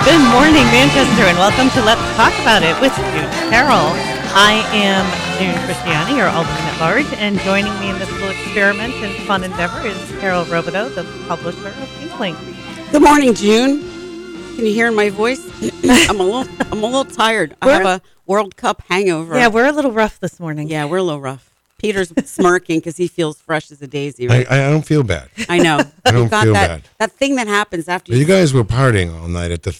Good morning, Manchester, and welcome to Let's Talk About It with June Carroll. I am June Christiani, your Alderman at Large, and joining me in this little experiment and fun endeavor is Carol Robideau, the publisher of Inkling. Good morning, June. Can you hear my voice? I'm a little tired. I have a World Cup hangover. Yeah, we're a little rough this morning. Yeah, we're a little rough. Peter's smirking because he feels fresh as a daisy. Right? I don't feel bad. I know. I don't feel bad. That thing that happens after You guys were partying all night at the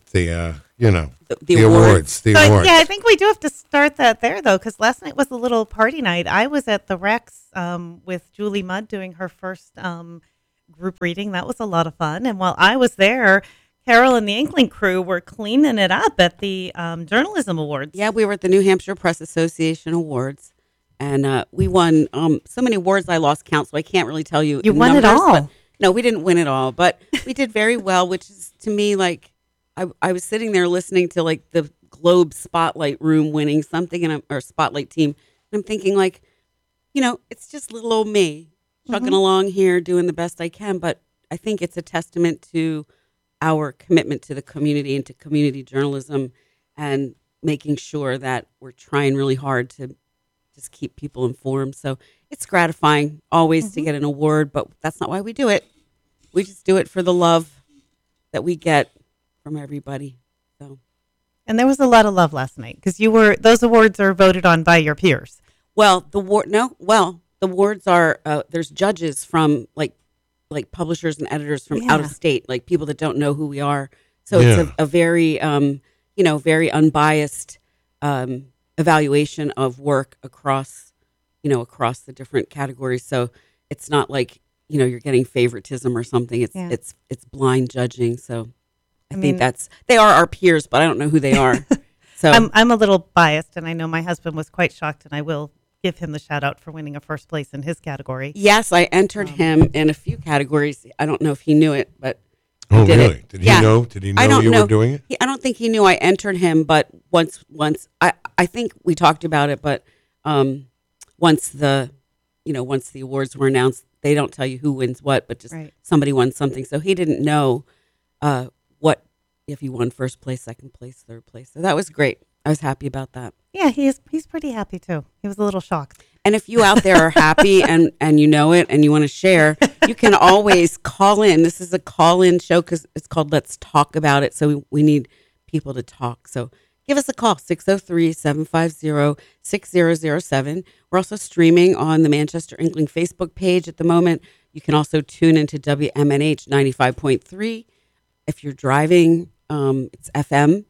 awards. The So, awards. yeah, I think we do have to start that there, though, because last night was a little party night. I was at the Rex with Julie Mudd doing her first group reading. That was a lot of fun. And while I was there, Carol and the Inkling crew were cleaning it up at the Journalism Awards. Yeah, we were at the New Hampshire Press Association Awards. And we won so many awards I lost count, so I can't really tell you. You the won numbers, it all. But, no, we didn't win it all, but we did very well, which is to me like I was sitting there listening to like the Globe Spotlight Room winning something or Spotlight Team. And I'm thinking like, it's just little old me chugging along here doing the best I can. But I think it's a testament to our commitment to the community and to community journalism and making sure that we're trying really hard to just keep people informed. So it's gratifying always to get an award, but that's not why we do it. We just do it for the love that we get from everybody. So, And there was a lot of love last night because those awards are voted on by your peers. well, the awards are there's judges from like publishers and editors from out of state, like people that don't know who we are. So it's a very very unbiased evaluation of work across the different categories. So it's not like, you're getting favoritism or something. It's blind judging. So I think they are our peers, but I don't know who they are. So I'm a little biased, and I know my husband was quite shocked, and I will give him the shout out for winning a first place in his category. yes, I entered him in a few categories. I don't know if he knew it, but Oh, did really? it. Did he know? Did he know you were doing it? I don't think he knew I entered him, but once I think we talked about it, but once the awards were announced, they don't tell you who wins what, but just somebody won something. So he didn't know what if he won first place, second place, third place. So that was great. I was happy about that. Yeah, he's pretty happy too. He was a little shocked. And if you out there are happy and you know it and you want to share, you can always call in. This is a call-in show because it's called Let's Talk About It. So we need people to talk. So give us a call, 603-750-6007. We're also streaming on the Manchester Inkling Facebook page at the moment. You can also tune into WMNH 95.3. If you're driving, it's FM,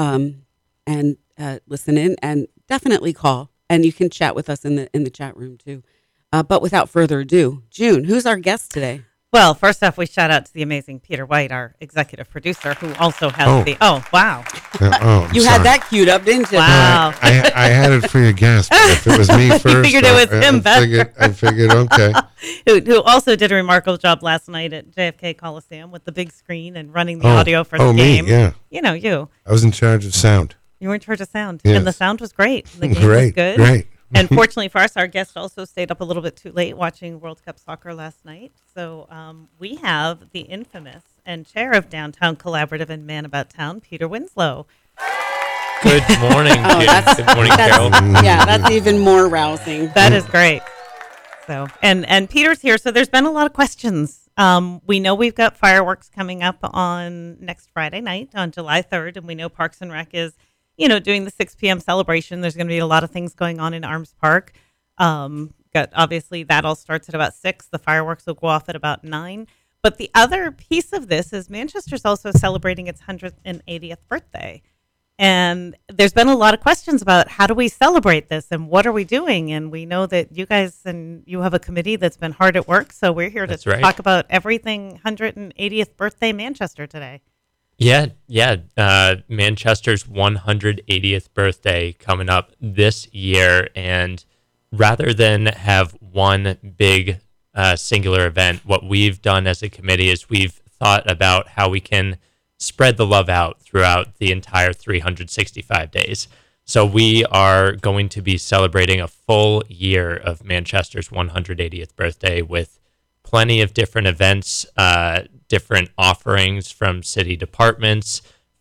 and listen in and definitely call. And you can chat with us in the chat room too. But without further ado, June, who's our guest today? Well, first off, we shout out to the amazing Peter White, our executive producer, who also has wow. You had that queued up, didn't you? Wow. I had it for your guest, but if it was me first, You figured it was him better. I figured, okay. who also did a remarkable job last night at JFK Coliseum with the big screen and running the audio for the game. Me, yeah. You. I was in charge of sound. You were in charge of sound. Yes. And the sound was great. The game was Great, good. great. And fortunately for us, our guest also stayed up a little bit too late watching World Cup soccer last night. So we have the infamous and chair of Downtown Collaborative and Man About Town, Peter Winslow. Good morning, June. Good morning, Carol. Yeah, that's even more rousing. That is great. So and Peter's here. So there's been a lot of questions. We know we've got fireworks coming up on next Friday night on July 3rd, and we know Parks and Rec is doing the 6 p.m. celebration. There's going to be a lot of things going on in Arms Park. Obviously, that all starts at about 6. The fireworks will go off at about 9. But the other piece of this is Manchester's also celebrating its 180th birthday. And there's been a lot of questions about how do we celebrate this and what are we doing? And we know that you guys and you have a committee that's been hard at work. So we're here to talk about everything 180th birthday Manchester today. Yeah. Manchester's 180th birthday coming up this year. And rather than have one big singular event, what we've done as a committee is we've thought about how we can spread the love out throughout the entire 365 days. So we are going to be celebrating a full year of Manchester's 180th birthday with plenty of different events, different offerings from city departments,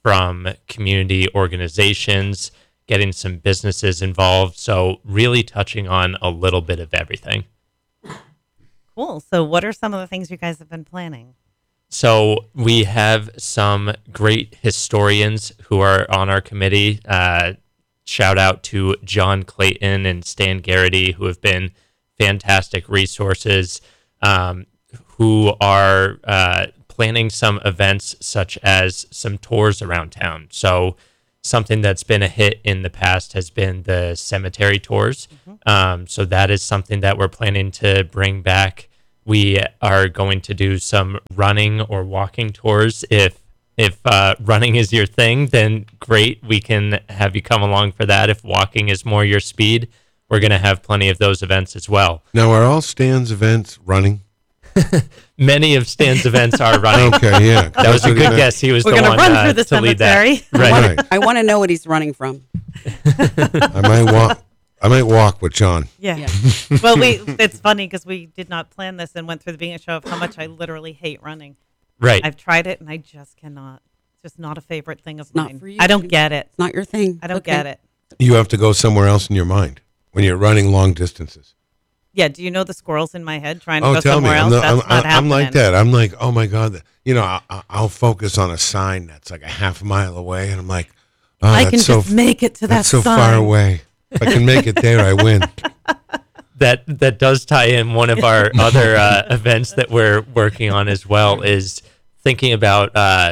from community organizations, getting some businesses involved. So really touching on a little bit of everything. Cool. So what are some of the things you guys have been planning? So we have some great historians who are on our committee. Shout out to John Clayton and Stan Garrity, who have been fantastic resources, who are planning some events such as some tours around town. So something that's been a hit in the past has been the cemetery tours. So that is something that we're planning to bring back. We are going to do some running or walking tours. If running is your thing, then great. We can have you come along for that. If walking is more your speed, we're going to have plenty of those events as well. Now, are all Stan's events running? Many of Stan's events are running. Okay, yeah. That was a good guess. He was We're the gonna one run through the to lead that. cemetery. Right. Right. I want to know what he's running from. I might walk with John. Yeah. Well, it's funny because we did not plan this and went through the beginning show of how much I literally hate running. Right. I've tried it and I just cannot. It's just not a favorite thing of Not mine. for you. I don't get it. It's not your thing. I don't Okay. get it. You have to go somewhere else in your mind when you're running long distances. Yeah. Do you know the squirrels in my head trying to Oh, go tell me. somewhere else? That's not I'm like happening. that. I'm like, oh my God. I'll focus on a sign that's like a half mile away. And I'm like, oh, I can that's so, just make it to that that's so sign. far away. If I can make it there, I win. That does tie in one of our other events that we're working on as well is thinking about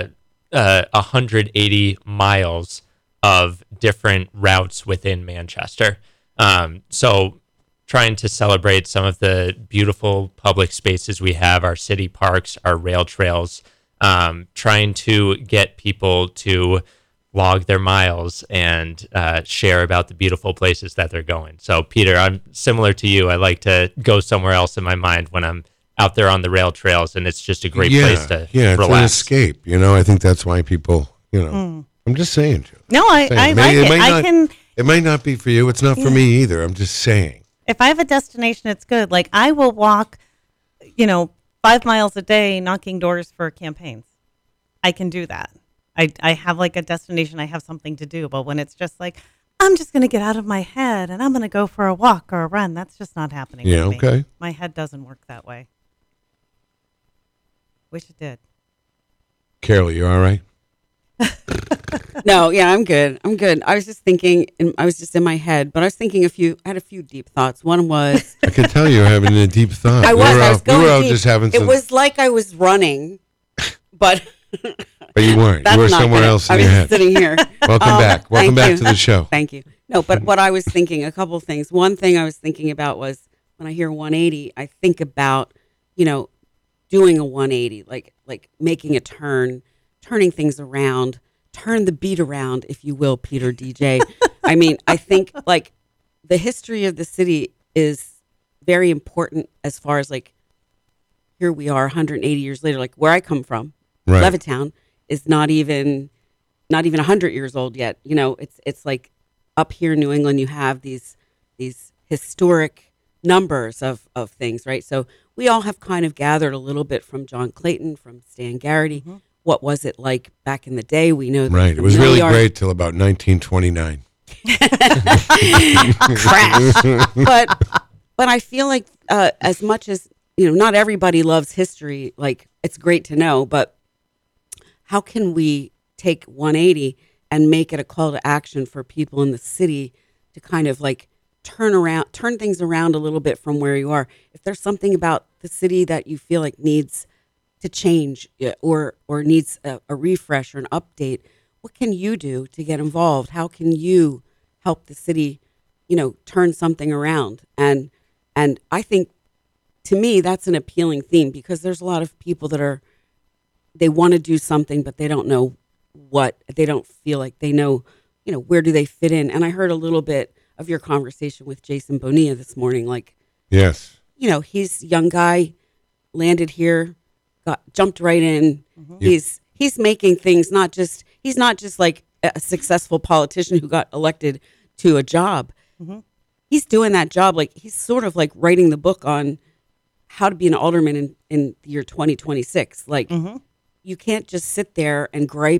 180 miles of different routes within Manchester. So trying to celebrate some of the beautiful public spaces we have, our city parks, our rail trails, trying to get people to log their miles and share about the beautiful places that they're going. So, Peter, I'm similar to you. I like to go somewhere else in my mind when I'm out there on the rail trails, and it's just a great place to it's relax. an escape. I think that's why people, I'm just saying. Joe. No, I Saying. like it. might I not- can. It might not be for you. It's not for me either. I'm just saying. If I have a destination, it's good. Like I will walk, 5 miles a day, knocking doors for campaigns. I can do that. I have like a destination. I have something to do. But when it's just like, I'm just going to get out of my head and I'm going to go for a walk or a run, that's just not happening. Yeah, for me. okay. My head doesn't work that way. Wish it did. Carol, you all right? No, yeah, I'm good. I was just thinking, and I was just in my head, but I was thinking I had a few deep thoughts. One was, I can tell you're having a deep thought. I was going we were out deep. just having some. It was like I was running, but But you weren't. that's You were not somewhere good. else I in was your head. sitting here. Welcome back. Welcome thank back you. to the show. Thank you. No, but what I was thinking, a couple of things. One thing I was thinking about was when I hear 180, I think about, doing a 180, like making a turn, turning things around, turn the beat around, if you will, Peter DJ. I mean, I think like the history of the city is very important as far as like, here we are 180 years later, like where I come from, Right. Levittown is not even 100 years old yet. It's like up here in New England, you have these historic numbers of things, right? So we all have kind of gathered a little bit from John Clayton, from Stan Garrity. Mm-hmm. What was it like back in the day? We know that Right. the It was really Milliard great till about 1929. crash. But I feel like as much as not everybody loves history. Like it's great to know, but how can we take 180 and make it a call to action for people in the city to kind of like turn things around a little bit from where you are? If there's something about the city that you feel like needs to change or needs a refresh or an update, what can you do to get involved? How can you help the city, turn something around? And I think, to me, that's an appealing theme because there's a lot of people that they want to do something, but they don't know what. They don't feel like they know, where do they fit in? And I heard a little bit of your conversation with Jason Bonilla this morning. Like, Yes. He's a young guy, landed here, jumped right in. Mm-hmm. He's making things he's not just like a successful politician who got elected to a job. Mm-hmm. He's doing that job. Like he's sort of like writing the book on how to be an alderman in the year 2026. Like Mm-hmm. you can't just sit there and gripe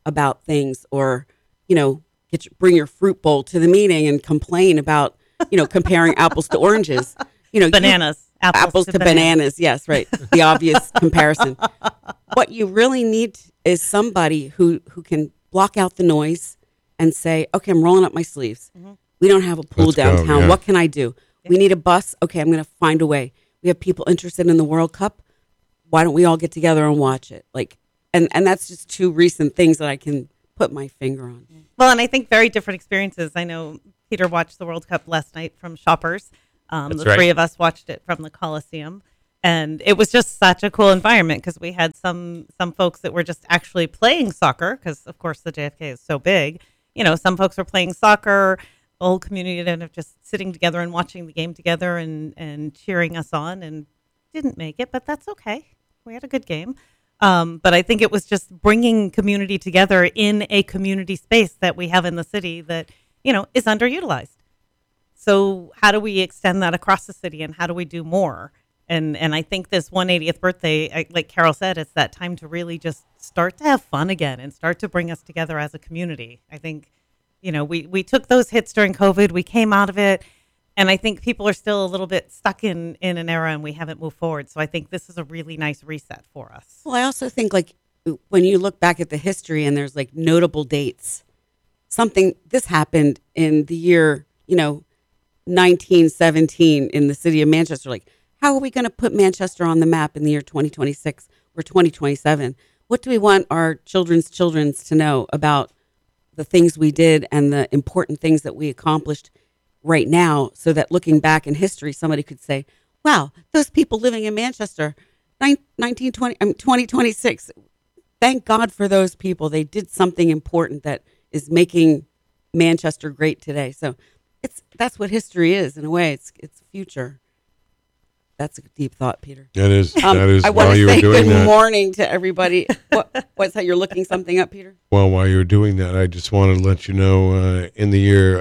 about things, or bring your fruit bowl to the meeting and complain about comparing apples to oranges. Bananas. Apples to bananas. Yes, right. The obvious comparison. What you really need is somebody who can block out the noise and say, okay, I'm rolling up my sleeves. Mm-hmm. We don't have a pool Let's downtown. go, yeah. What can I do? We need a bus. Okay, I'm going to find a way. We have people interested in the World Cup. Why don't we all get together and watch it? And that's just two recent things that I can put my finger on. Well, and I think very different experiences. I know Peter watched the World Cup last night from Shoppers. The right. three of us watched it from the Coliseum. And it was just such a cool environment because we had some folks that were just actually playing soccer because, of course, the JFK is so big. Some folks were playing soccer, the whole community ended up just sitting together and watching the game together and cheering us on, and didn't make it, but that's okay. We had a good game. But I think it was just bringing community together in a community space that we have in the city that, is underutilized. So how do we extend that across the city, and how do we do more? And I think this 180th birthday, like Carol said, it's that time to really just start to have fun again and start to bring us together as a community. I think, we took those hits during COVID. We came out of it. And I think people are still a little bit stuck in an era, and we haven't moved forward. So I think this is a really nice reset for us. Well, I also think when you look back at the history and there's notable dates, this happened in the year, 1917 in the city of Manchester. How are we going to put Manchester on the map in the year 2026 or 2027? What do we want our children's to know about the things we did and the important things that we accomplished right now, so that looking back in history, somebody could say, wow, those people living in Manchester, 2026, thank God for those people. They did something important that is making Manchester great today. So that's what history is in a way. It's future. That's a deep thought, Peter. That is. I want While to you were say doing good that, morning to everybody. What's that? You're looking something up, Peter? well, while you were doing that, I just wanted to let you know, in the year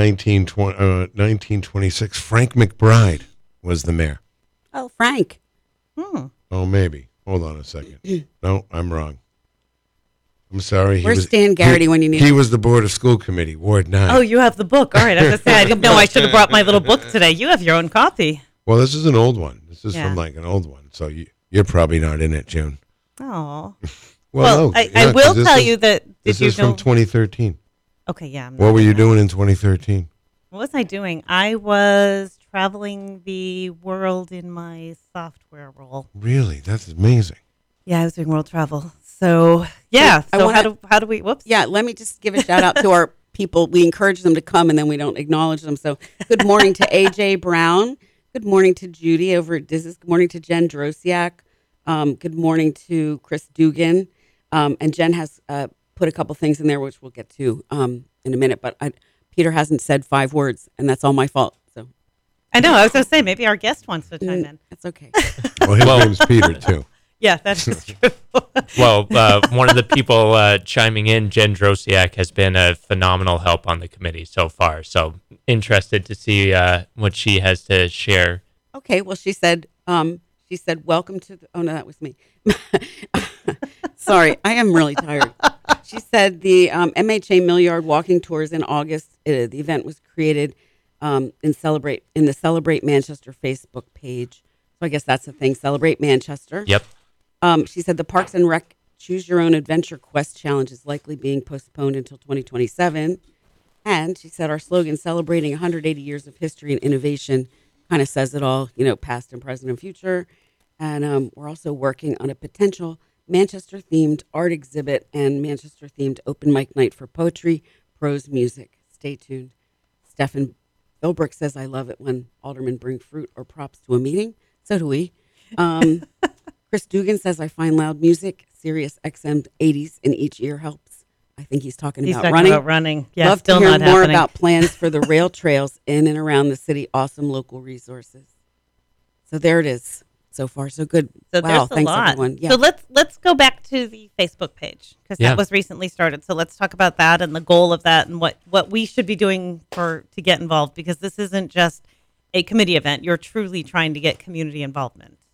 1926, Frank McBride was the mayor. Oh, Frank. Oh, maybe. Hold on a second. No, I'm wrong. I'm sorry. Where's Stan Garrity when you need He him? was the Board of School Committee, Ward 9. Oh, you have the book. All right. I was going to say, I didn't know I should have brought my little book today. You have your own copy. Well, this is an old one. This is Yeah. from an old one. So you're probably not in it, June. Oh. Well, no, I yeah, will 'cause this tell is- you that. This Did you is know? from 2013. Okay, yeah. I'm What not were in you that. doing in 2013? What was I doing? I was traveling the world in my software role. Really? That's amazing. Yeah, I was doing world travel. So yeah. I So wanna- how do we? Whoops. Yeah, let me just give a shout out to our people. We encourage them to come, and then we don't acknowledge them. So good morning to AJ Brown. Good morning to Judy over at Diz's. Good morning to Jen Drosiak. Good morning to Chris Dugan. And Jen has put a couple things in there, which we'll get to in a minute. But Peter hasn't said 5 words, and that's all my fault. So I know. I was going to say maybe our guest wants to chime in. that's okay. Well, his Well- name's Peter, too. Yeah, that is true. Well, one of the people chiming in, Jen Drosiak, has been a phenomenal help on the committee so far. So interested to see what she has to share. Okay. Well, she said, welcome to oh, no, that was me. Sorry, I am really tired. She said the MHA Millyard Walking Tours in August. The event was created in the Celebrate Manchester Facebook page. So I guess that's the thing. Celebrate Manchester. Yep. She said the Parks and Rec Choose Your Own Adventure Quest Challenge is likely being postponed until 2027. And she said our slogan, celebrating 180 years of history and innovation, kind of says it all, past and present and future. And we're also working on a potential Manchester-themed art exhibit and Manchester-themed open mic night for poetry, prose, music. Stay tuned. Stefan Philbrick says, I love it when aldermen bring fruit or props to a meeting. So do we. Chris Dugan says, I find loud music, Sirius XM 80s in each ear helps. I think he's talking He's about talking running. about running. Yeah, Love still to hear not more happening. about plans for the rail trails in and around the city. Awesome local resources. So there it is. So far, so good. So wow, there's a thanks lot. everyone. Yeah. So let's go back to the Facebook page because Yeah. that was recently started. So let's talk about that and the goal of that and what we should be doing to get involved, because this isn't just a committee event. You're truly trying to get community involvement.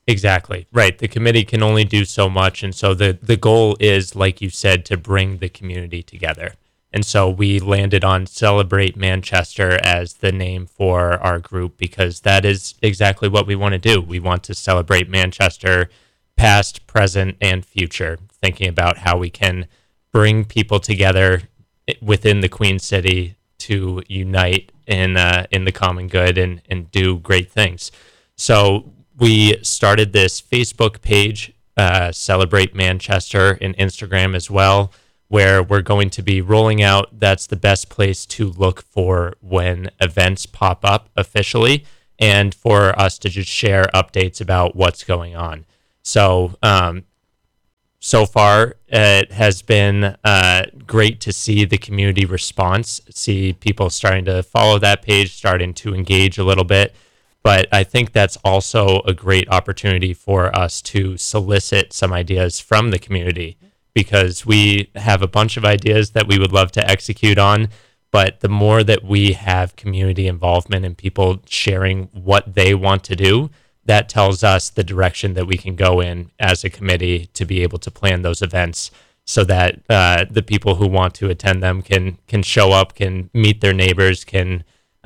Exactly. Right. The committee can only do so much. And so the goal is, like you said, to bring the community together. And so we landed on Celebrate Manchester as the name for our group because that is exactly what we want to do. We want to celebrate Manchester, past, present, and future, thinking about how we can bring people together within the Queen City to unite in the common good and do great things. So we started this Facebook page, Celebrate Manchester, and Instagram as well, where we're going to be rolling out. That's the best place to look for when events pop up officially and for us to just share updates about what's going on. So, so far, it has been great to see the community response, see people starting to follow that page, starting to engage a little bit. But I think that's also a great opportunity for us to solicit some ideas from the community because we have a bunch of ideas that we would love to execute on. But the more that we have community involvement and people sharing what they want to do, that tells us the direction that we can go in as a committee to be able to plan those events so that the people who want to attend them can show up, can meet their neighbors, can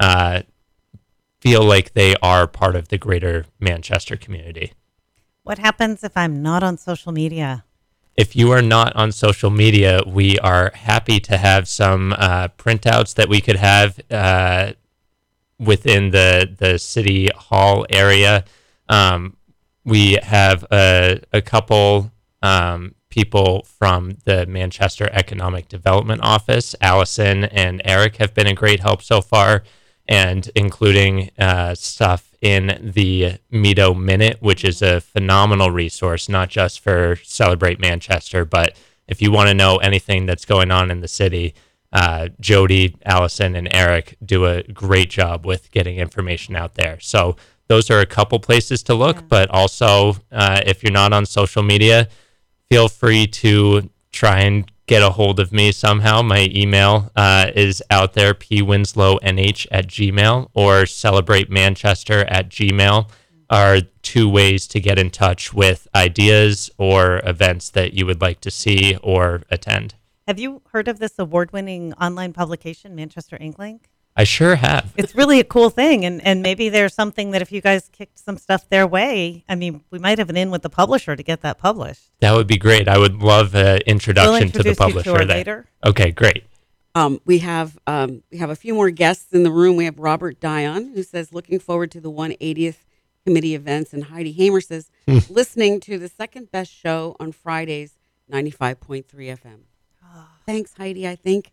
feel like they are part of the greater Manchester community. What happens if I'm not on social media? If you are not on social media, we are happy to have some printouts that we could have within the city hall area. We have a couple people from the Manchester Economic Development Office. Allison and Eric have been a great help so far, and including stuff in the Meadow Minute, which is a phenomenal resource, not just for Celebrate Manchester, but if you want to know anything that's going on in the city, Jody, Allison, and Eric do a great job with getting information out there. So those are a couple places to look, but also if you're not on social media, feel free to try and get a hold of me somehow. My email is out there, pwinslow@gmail or celebratemanchester@gmail are two ways to get in touch with ideas or events that you would like to see or attend. Have you heard of this award-winning online publication, Manchester Inklink? I sure have. It's really a cool thing, and maybe there's something that if you guys kicked some stuff their way, I mean, we might have an in with the publisher to get that published. That would be great. I would love an introduction to the publisher you to her there. later. Okay, great. We have a few more guests in the room. We have Robert Dion, who says, looking forward to the 180th committee events. And Heidi Hamer says, listening to the second best show on Fridays, 95.3 FM. Thanks, Heidi, I think.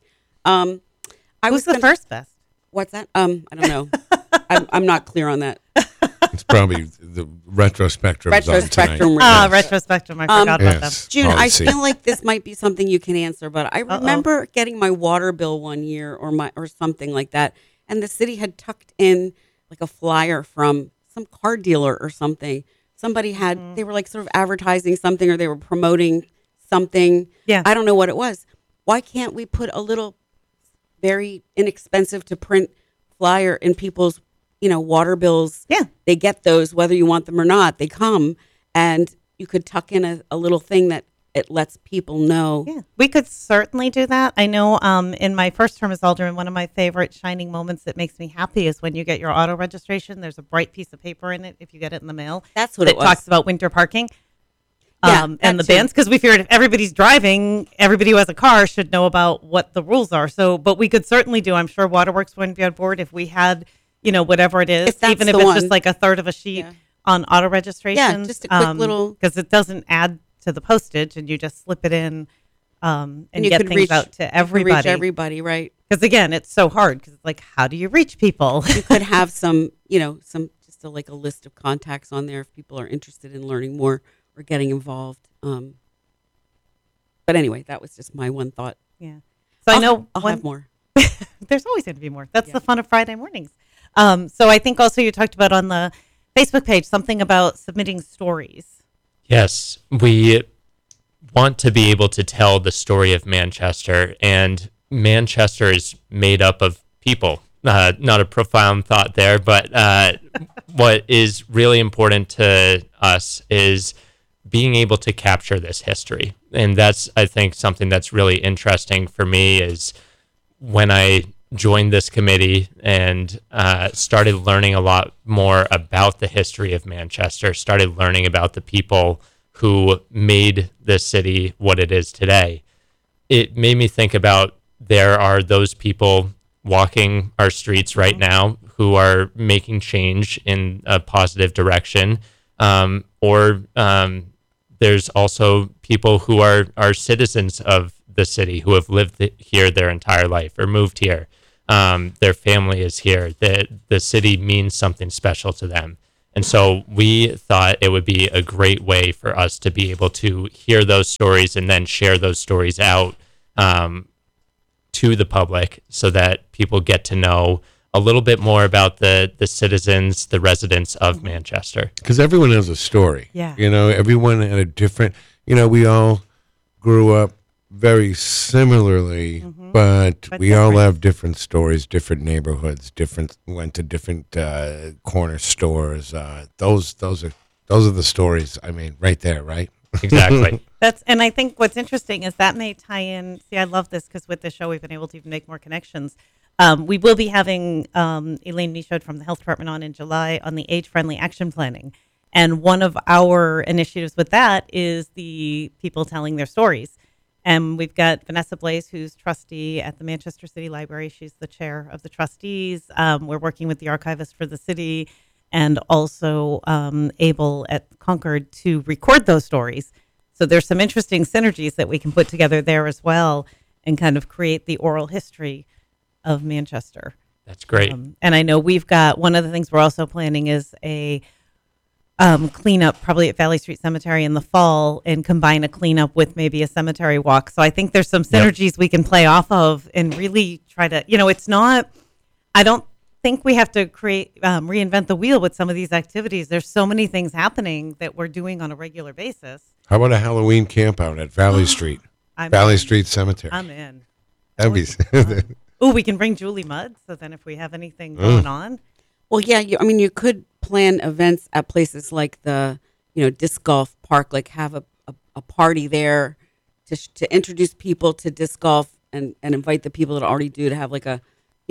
Who's the first best? What's that? I don't know. I'm not clear on that. It's probably the Retrospectrum. Retrospectrum. Retrospectum. I forgot about them. June, I feel like this might be something you can answer, but I remember getting my water bill one year or something like that, and the city had tucked in like a flyer from some car dealer or something. Somebody had, they were like sort of advertising something or they were promoting something. Yeah. I don't know what it was. Why can't we put a little very inexpensive to print flyer in people's, water bills? Yeah. They get those whether you want them or not. They come, and you could tuck in a little thing that it lets people know. Yeah, we could certainly do that. I know in my first term as alderman, one of my favorite shining moments that makes me happy is when you get your auto registration. There's a bright piece of paper in it if you get it in the mail. That's what it was. It talks about winter parking. Yeah, and the bans, because we figured if everybody's driving, everybody who has a car should know about what the rules are. So, but we could certainly do. I'm sure Waterworks wouldn't be on board if we had, whatever it is, even if it's just like a third of a sheet on auto registration. Yeah, just a quick little, because it doesn't add to the postage, and you just slip it in and you get could things reach, out to you could everybody. reach everybody, right? Because again, it's so hard. Because it's like, how do you reach people? You could have some just a list of contacts on there if people are interested in learning more or getting involved. But anyway, that was just my one thought. Yeah. So I know I'll have more. There's always going to be more. That's the fun of Friday mornings. So I think also you talked about on the Facebook page something about submitting stories. Yes, we want to be able to tell the story of Manchester, and Manchester is made up of people. not a profound thought there, but what is really important to us is being able to capture this history. And that's, I think, something that's really interesting for me is when I joined this committee and started learning a lot more about the history of Manchester, started learning about the people who made this city what it is today. It made me think about there are those people walking our streets right now who are making change in a positive direction, or there's also people who are citizens of the city who have lived here their entire life or moved here. Their family is here. The city means something special to them. And so we thought it would be a great way for us to be able to hear those stories and then share those stories out to the public so that people get to know a little bit more about the citizens, the residents of Manchester. Because everyone has a story. Yeah. Everyone had a different, we all grew up very similarly, but we all different. have different stories, different neighborhoods, went to different corner stores. Those are the stories. I mean, right there, right? Exactly. And I think what's interesting is that may tie in. See, I love this because with the show, we've been able to even make more connections. We will be having Elaine Michaud from the Health Department on in July on the age-friendly action planning. And one of our initiatives with that is the people telling their stories. And we've got Vanessa Blaze, who's trustee at the Manchester City Library. She's the chair of the trustees. We're working with the archivist for the city and also able at Concord to record those stories. So there's some interesting synergies that we can put together there as well and kind of create the oral history of Manchester. That's great. And I know we've got one of the things we're also planning is a cleanup probably at Valley Street Cemetery in the fall and combine a cleanup with maybe a cemetery walk. So I think there's some synergies we can play off of and really try to, it's not, I don't think we have to reinvent the wheel with some of these activities. There's so many things happening that we're doing on a regular basis. How about a Halloween camp out at Valley Street? Valley Street Cemetery. I'm in. That'd be. Oh, we can bring Julie Mudd. So then if we have anything going on. Well, yeah, you could plan events at places like the, disc golf park, like have a party there to introduce people to disc golf and invite the people that already do to have like a,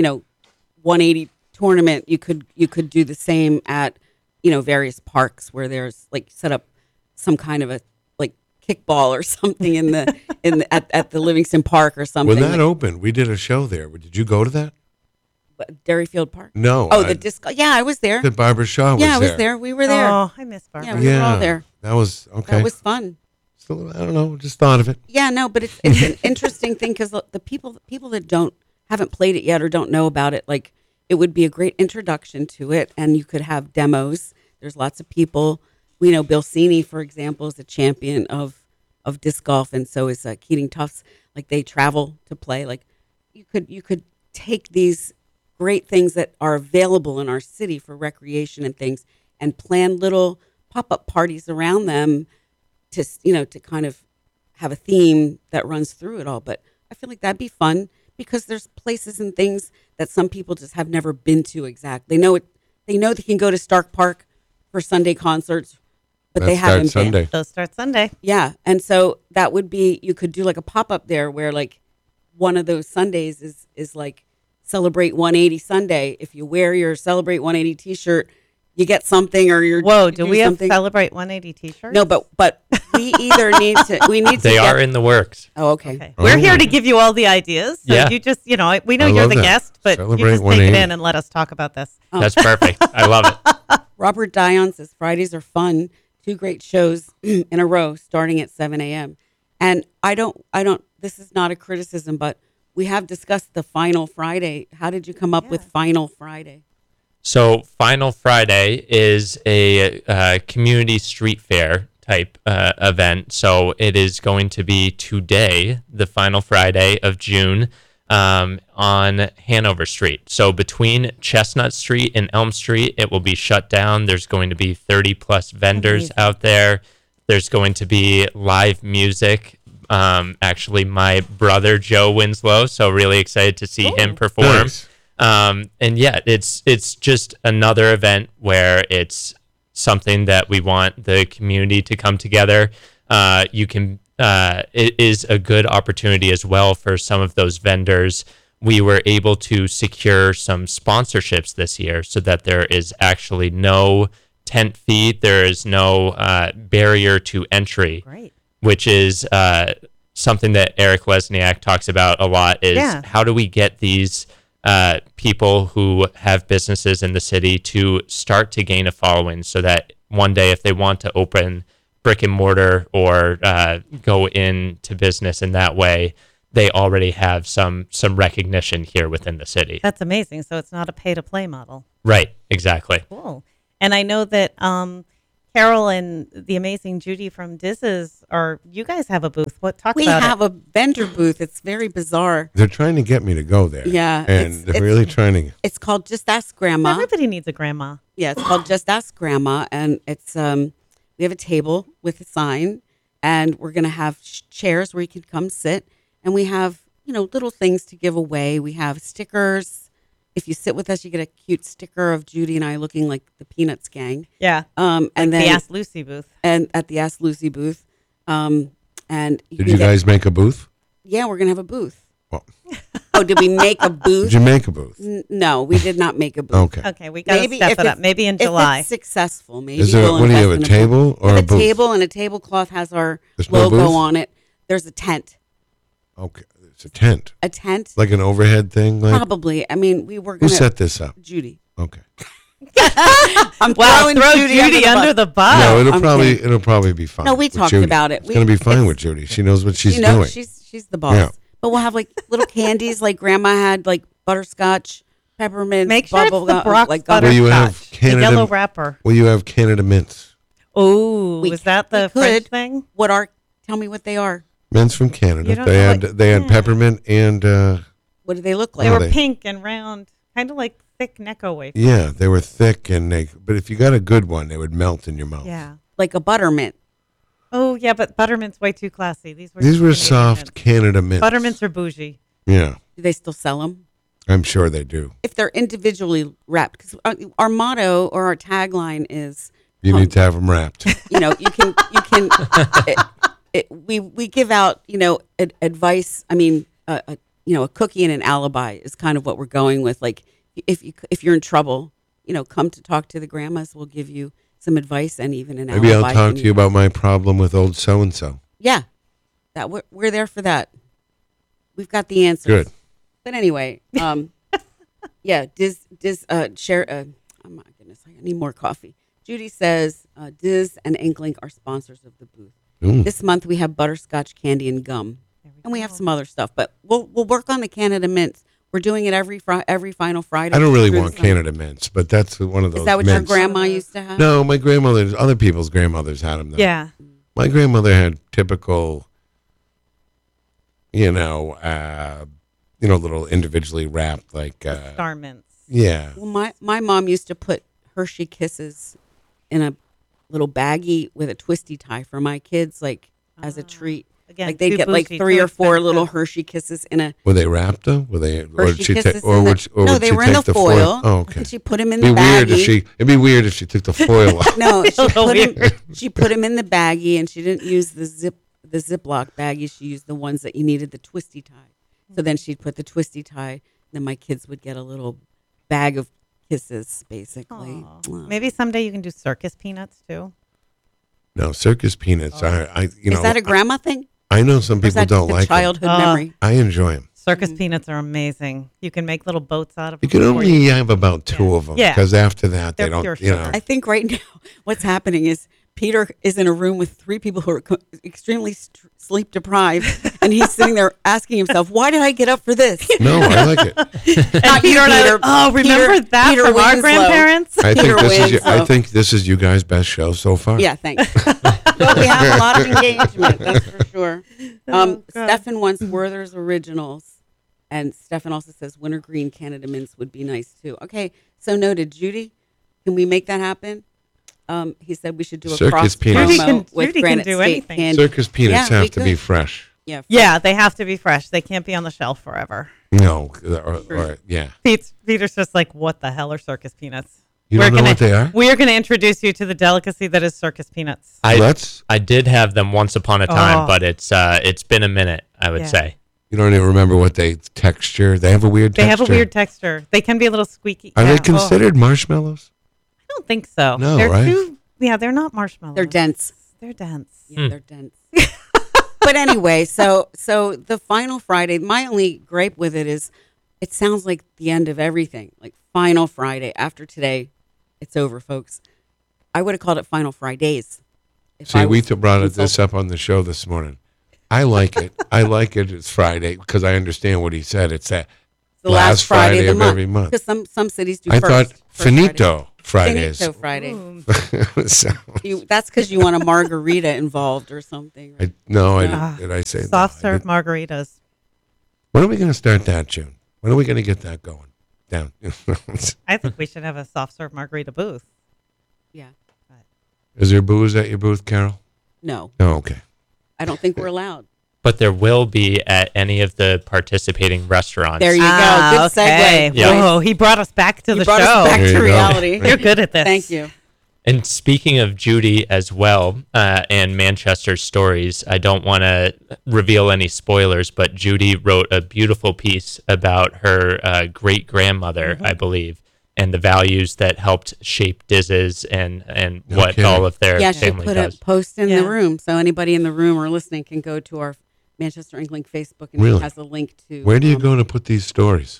180 tournament. You could do the same at, various parks where there's like set up some kind of a like kickball or something at the Livingston Park or something. When that opened, we did a show there. Did you go to that? Derryfield Park? No. Oh, the disc. Yeah, I was there. The Barbara Shaw was there. Yeah, I was there. We were there. Oh, I miss Barbara. Yeah, we were all there. That was okay. That was fun. Still, I don't know. Just thought of it. Yeah, no, but it's an interesting thing because the people that haven't played it yet or don't know about it, like it would be a great introduction to it, and you could have demos. There's lots of people. We know Bill Cini, for example, is a champion of disc golf, and so is Keating Tufts. Like they travel to play. Like you could take these great things that are available in our city for recreation and things and plan little pop-up parties around them to kind of have a theme that runs through it all. But I feel like that'd be fun because there's places and things that some people just have never been to exactly. They know they can go to Stark Park for Sunday concerts, but they haven't been. Sunday. Those start Sunday. Yeah. And so that would be, you could do like a pop-up there where like one of those Sundays is like Celebrate 180 Sunday. If you wear your Celebrate 180 t-shirt, you get something or you're Whoa, do we have something. Celebrate 180 t-shirts? No, but we either need to They are in the works. Oh, okay. Okay. We're here to give you all the ideas. So Yeah. you just, we know I you're love the that. guest, but Celebrate you just take it 180. in and let us talk about this. That's perfect. I love it. Robert Dion says Fridays are fun. 2 great shows in a row starting at 7 a.m. And I don't, this is not a criticism, but we have discussed the Final Friday. How did you come up with Final Friday? So Final Friday is a community street fair type event. So it is going to be today, the final Friday of June, on Hanover Street. So between Chestnut Street and Elm Street, it will be shut down. There's going to be 30 plus vendors out there. There's going to be live music. Actually, my brother Joe Winslow, so really excited to see him perform. Nice. And yeah, it's just another event where it's something that we want the community to come together. It is a good opportunity as well for some of those vendors. We were able to secure some sponsorships this year so that there is actually no tent fee. There is no barrier to entry, Great. which is something that Eric Lesniak talks about a lot is how do we get these people who have businesses in the city to start to gain a following so that one day if they want to open brick and mortar or go into business in that way, they already have some recognition here within the city. That's amazing. So it's not a pay-to-play model. Right, exactly. Cool. And I know that Carol and the amazing Judy from Diz's you guys have a booth. Talk We about have it. a vendor booth. It's very bizarre. They're trying to get me to go there. Yeah, and they're really trying to. It's called Just Ask Grandma. Everybody needs a grandma. Yeah, it's called Just Ask Grandma, and it's we have a table with a sign, and we're gonna have chairs where you can come sit, and we have little things to give away. We have stickers. If you sit with us, you get a cute sticker of Judy and I looking like the Peanuts gang. Yeah. And then The Ask Lucy booth. and at the Ask Lucy booth. And Did you guys make a booth? Yeah, we're gonna have a booth. Well, Oh, did we make a booth? did you make a booth? No, we did not make a booth. Okay. Okay, we got to Maybe step if it up. it's- Maybe in If July. it's successful, maybe Is there? we'll What do you have? invest A in table booth. or We a have booth? table, and a tablecloth has our There's no logo booth? on it. There's a tent. Okay. It's a tent, A tent, like an overhead thing. Like probably. I mean, we were who gonna. set this up? Judy. Okay. I'm Wow, throwing throw Judy, Judy under the bus. No, I'm kidding. it'll probably be fine. No, we with talked Judy. about it. It's gonna be fine it's- with Judy. She knows what she's You know, doing. she's the boss. Yeah. But we'll have like little candies, like Grandma had, like butterscotch, peppermint, Make sure it's bubble the gum, Brock's like butter Will you have scotch, the Canada- yellow wrapper. Will you have Canada mints? Oh, We was that we the French could. thing? What are? Tell me what they are. Mints from Canada. You don't They know had what- they had peppermint and What do they look They like? Oh, were they- pink and round, kind of like thick Necco wafers. yeah, they were thick and but if you got a good one, they would melt in your mouth. Yeah. Like a buttermint. Oh, yeah, but buttermint's way too classy. These were These were Canadian soft mints. Canada mints. Buttermints are bougie. Yeah, Do they still sell them? I'm sure they do. If they're individually wrapped, because our motto or our tagline is, You need to have them wrapped. you can. We give out advice. I mean, a cookie and an alibi is kind of what we're going with. Like if you're in trouble, come to talk to the grandmas. We'll give you some advice and even an Maybe alibi. I'll talk to you about my problem with old so and so. Yeah, that we're there for that. We've got the answers. Good. But anyway, yeah, share. Oh my goodness, I need more coffee. Judy says Diz and Inklink are sponsors of the booth. Mm. This month we have butterscotch candy and gum, and we have some other stuff. But we'll work on the Canada mints. We're doing it every final Friday. I don't really through want the summer. Canada mints, but that's one of those. Is that what mints. your grandma used to have? No, my grandmother's. Other people's grandmothers had them. Though. Yeah. My grandmother had typical, little individually wrapped like. Star mints. Yeah. Well, my mom used to put Hershey Kisses in a little baggie with a twisty tie for my kids, like as a treat. Again, Like they'd too get like bougie, 3 too or 4 expensive. little Hershey Kisses in a Were they wrapped though? Were they? Or Hershey did she Kisses. take? Or would? Or no, would they she were in take the the foil. Oh, okay. And she put them in It'd the be weird if baggie. she. It'd be weird if she took the foil off. No, little she put him in the baggie, and she didn't use the Ziploc baggie. She used the ones that you needed the twisty tie. So then she'd put the twisty tie. Then my kids would get a little bag of kisses, basically. Aw. Oh. Maybe someday you can do circus peanuts too. No, circus peanuts. Is that a grandma thing? I know some Or is people that don't the like them. childhood them. memory? I enjoy them. Circus peanuts are amazing. You can make little boats out of You them. can before only have about 2 of them Yeah. because after that They're they don't. pure You know. sugar. I think right now what's happening is Peter is in a room with 3 people who are extremely sleep deprived, and he's sitting there asking himself, "Why did I get up for this?" No, I like it. Not you, Peter and I- Peter. oh, remember Peter- that Peter from our Winslow. grandparents? I Peter Winslow. think this is you guys' best show so far. Yeah, thanks. But we have a lot of engagement, that's for sure. God. Stefan wants Werther's Originals, and Stefan also says Wintergreen Canada Mints would be nice too. Okay, so noted. Judy, can we make that happen? He said we should do a Circus cross peanuts. promo Judy can- with Judy can Granite do State anything. Candy. Circus peanuts Yeah, we have to be could. fresh. Yeah. Yeah, they have to be fresh. They can't be on the shelf forever. No, yeah. Peter's just like, what the hell are circus peanuts? You don't know what they are? We're going to introduce you to the delicacy that is circus peanuts. I did have them once upon a time, Oh. but it's been a minute, I would Yeah. say. You don't even remember what texture. They have a weird They texture. have a weird texture. They can be a little squeaky. Are Yeah, they considered marshmallows? I don't think so. No, they're right? they're not marshmallows. They're dense. They're dense. Yeah, they're dense. But anyway, so the final Friday, my only gripe with it is it sounds like the end of everything. Like final Friday. After today, it's over, folks. I would have called it Final Fridays. if See, I we was brought this consulted. up on the show this morning. I like it. I like it. It's Friday because I understand what he said. It's that The last Friday of the of every month. Because some cities do I first. thought first finito Friday. Fridays. Finito Friday. Ooh. So, That's because you want a margarita involved or something. Right? did I say Soft no, I serve didn't. margaritas. When are we going to start that, June? When are we going to get that going? Down. I think we should have a soft serve margarita booth. Yeah. Is there booze at your booth, Carol? No, Oh, okay. I don't think we're allowed. But there will be at any of the participating restaurants. There you go. Good okay. segue. Yeah. Whoa, he brought us back to You the brought show. us back There to you go. reality. You're good at this. Thank you. And speaking of Judy as well, and Manchester stories, I don't want to reveal any spoilers, but Judy wrote a beautiful piece about her great grandmother, I believe, and the values that helped shape Diz's and No what kidding. all of their Yeah, she family put does. a post in Yeah. the room, so anybody in the room or listening can go to our Manchester Inkling Facebook, and Really? it has a link to. Where do you go to put these stories?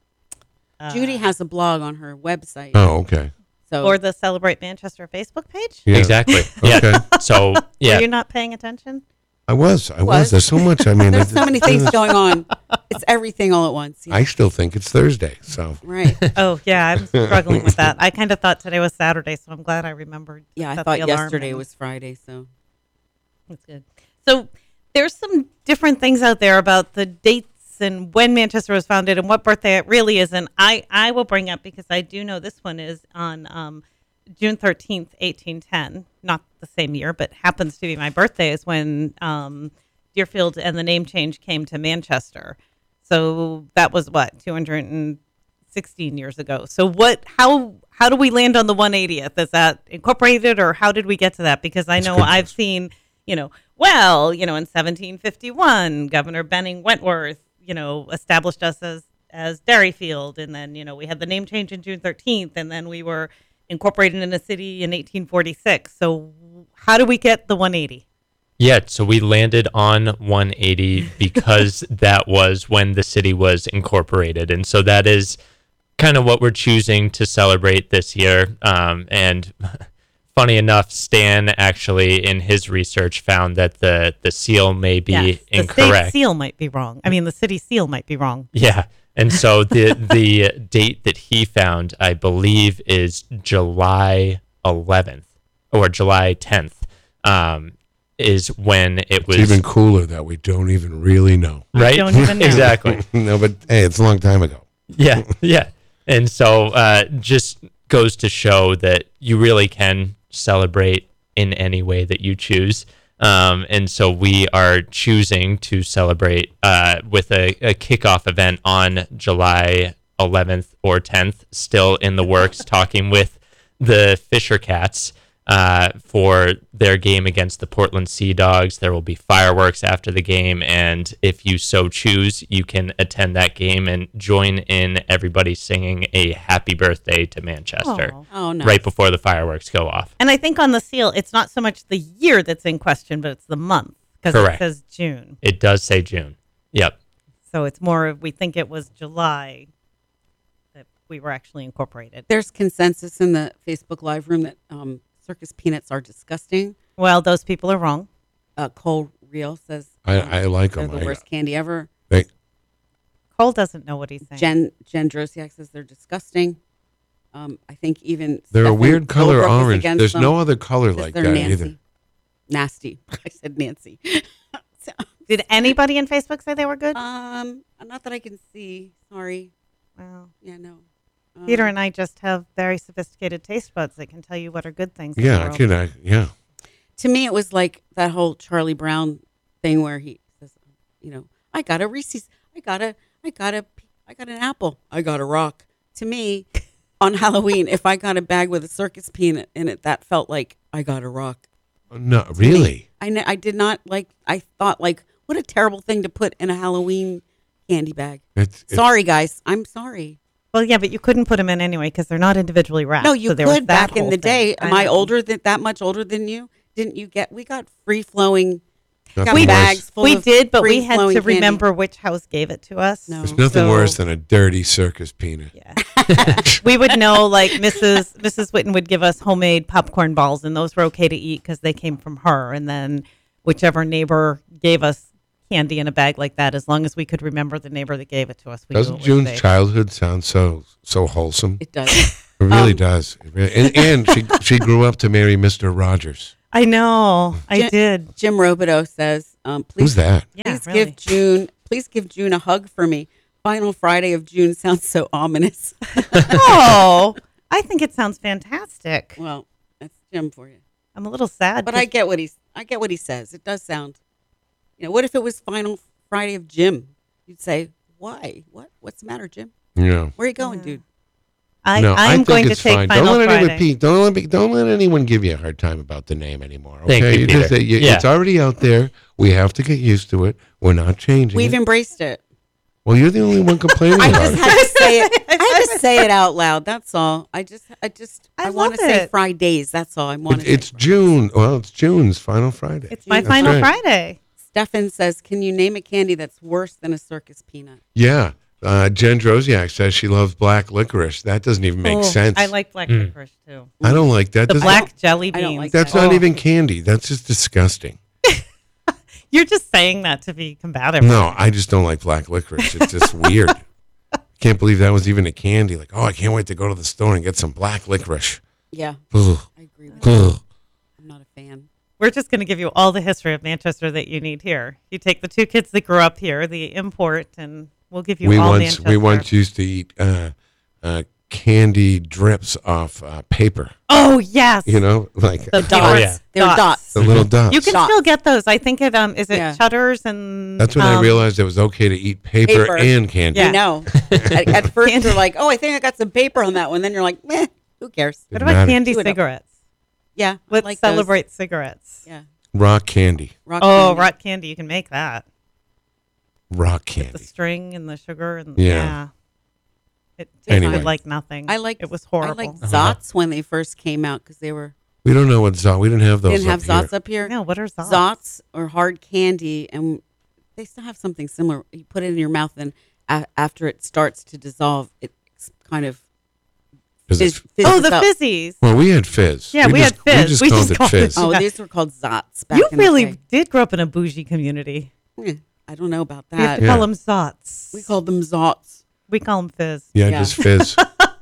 Judy has a blog on her website. Oh, okay. So Or the Celebrate Manchester Facebook page? Yeah. Exactly. Okay. Yeah. So, yeah. Are you not paying attention? I was. Was. There's so much. I mean, there's so many things going on. It's everything all at once. Yeah. I still think it's Thursday. So Right. Oh, yeah, I'm struggling with that. I kind of thought today was Saturday, so I'm glad I remembered. to Yeah, I set thought the alarm yesterday and- was Friday. So That's good. So there's some different things out there about the dates and when Manchester was founded and what birthday it really is. And I will bring up, because I do know this one is on June 13th, 1810. Not the same year, but happens to be my birthday, is when Deerfield and the name change came to Manchester. So that was what, 216 years ago. So how do we land on the 180th? Is that incorporated, or how did we get to that? Because I That's know good. I've seen, in 1751, Governor Benning Wentworth, established us as Derryfield. And then, we had the name change in June 13th, and then we were incorporated in a city in 1846. So how do we get the 180? Yeah, so we landed on 180 because that was when the city was incorporated. And so that is kind of what we're choosing to celebrate this year. And funny enough, Stan actually in his research found that the seal may be Yes, the incorrect. state seal might be wrong. I mean, the city seal might be wrong. Yeah. And so the date that he found, I believe, is July 11th or July 10th. Is when it was it's even cooler that we don't even really know. right. don't even know. Exactly. No, but hey, it's a long time ago. Yeah, yeah. And so just goes to show that you really can celebrate in any way that you choose. And so we are choosing to celebrate with a kickoff event on July 11th or 10th, still in the works, talking with the Fisher Cats for their game against the Portland Sea Dogs. There will be fireworks after the game, and if you so choose, you can attend that game and join in everybody singing a happy birthday to Manchester Aw. oh no, right before the fireworks go off. And I think on the seal, it's not so much the year that's in question, but it's the month, because it Correct. says June. It does say June. Yep. So it's more of, we think it was July that we were actually incorporated. there's consensus in the Facebook Live room that circus peanuts are disgusting. Well, those people are wrong. Cole Real says I like they're them. the worst candy ever. Cole doesn't know what he's saying. Jen Drosiak says they're disgusting. I think even They're a Stefan weird color Goldbrook is orange. against There's them no other color 'cause like they're that Nancy. either. Nasty. I said Nancy. So, Did anybody in Facebook say they were good? not that I can see. Sorry. Well, Yeah, no. Peter and I just have very sophisticated taste buds that can tell you what are good things. in the Yeah, world. yeah. To me, it was like that whole Charlie Brown thing where he says, I got a Reese's. I got an apple. I got a rock. To me, on Halloween, if I got a bag with a circus peanut in it, that felt like I got a rock. No, really. I did not like. I thought like, what a terrible thing to put in a Halloween candy bag. Sorry, guys. I'm sorry. Well, yeah, but you couldn't put them in anyway because they're not individually wrapped. No, you so there was could that back in whole the thing. day. Am I know. older than that much older than you? Didn't you get? We got free flowing. Nothing Got worse. bags full We of did, but we had free-flowing to candy. remember which house gave it to us. No. There's nothing So- worse than a dirty circus peanut. Yeah. We would know, like Mrs. Witten would give us homemade popcorn balls, and those were okay to eat because they came from her. And then whichever neighbor gave us candy in a bag like that, as long as we could remember the neighbor that gave it to us, we Doesn't knew it was June's safe. childhood sound so wholesome? It does. It really does. It really, and she grew up to marry Mr. Rogers. I know, I Jen- did. Jim Robideau says, Who's "Please, that? Yeah, please really. give June a hug for me. Final Friday of June sounds so ominous." Oh, I think it sounds fantastic. Well, that's Jim for you. I'm a little sad, But 'cause- I get what he says. It does sound. What if it was Final Friday of Jim? You'd say, "Why? What's the matter, Jim? Yeah. Where are you going, dude?" No, I I'm think going to it's take fine. Final Don't let anyone, Friday. Pete, don't let anyone give you a hard time about the name anymore. Okay, Thank you, Peter. Yeah. It's already out there. We have to get used to it. We're not changing. We've it. embraced it. Well, you're the only one complaining I about just it. had to say it. I had to say it out loud. That's all. I I want to love say it. Fridays. That's all I want to say. It's June. Well, it's June's final Friday. It's my That's Final right. Friday. Stefan says, "Can you name a candy that's worse than a circus peanut?" Yeah. Jen Drosiak says she loves black licorice. That doesn't even make Oh, sense. I like black licorice too. I don't like that. The Doesn't- black jelly I don't beans. like That's that. not Oh. even candy. That's just disgusting. You're just saying that to be combative. No, I just don't like black licorice. It's just weird. Can't believe that was even a candy. Like, oh, I can't wait to go to the store and get some black licorice. Yeah, Ugh. I agree with you. Ugh. I'm not a fan. We're just going to give you all the history of Manchester that you need here. You take the two kids that grew up here, the import, and we'll give you We all once Manchester. used to eat candy drips off paper. Oh yes, You know, like the Dots. dots. yeah. They're dots. the little dots. You can Dots. still get those. I think it is it Yeah. Chutters and That's when I realized it was okay to eat paper, Paper. and candy. Yeah. I know. At first, you're like, "Oh, I think I got some paper on that one." Then you're like, "Meh, who cares?" What Didn't about matter. candy Do it up. cigarettes? Yeah, I Let's like those. celebrate cigarettes. Yeah, Rock candy. rock Oh, candy. rock candy! You can make that. Rock The candy. string and the sugar and Yeah. It Anyway. tasted like nothing. I like. it was horrible. I liked Zots when they first came out because they were We don't know what Zot. We didn't have those. didn't have up here. Zots up here. No, what are Zots? Zots or hard candy, and they still have something similar. You put it in your mouth, and after it starts to dissolve, it's kind of 'Cause it's- fizzes Oh, the up. fizzies. well, we had fizz. Yeah, we had fizz. We just We called just it called it fizz. Oh, Yeah. these were called Zots. Back You in the really day. did grow up in a bougie community. I don't know about We have that. to Yeah. call them Zots. We called them Zots. We call them fizz. Yeah, Yeah. just fizz.